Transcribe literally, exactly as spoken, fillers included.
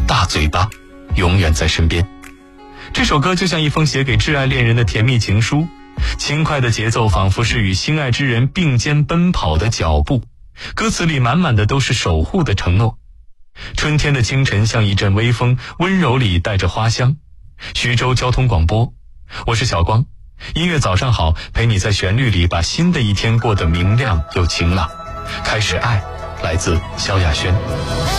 大嘴巴永远在身边。这首歌就像一封写给挚爱恋人的甜蜜情书，轻快的节奏仿佛是与心爱之人并肩奔跑的脚步，歌词里满满的都是守护的承诺。春天的清晨像一阵微风，温柔里带着花香。徐州交通广播，我是小光，音乐早上好，陪你在旋律里把新的一天过得明亮又晴朗。开始爱，来自萧亚轩。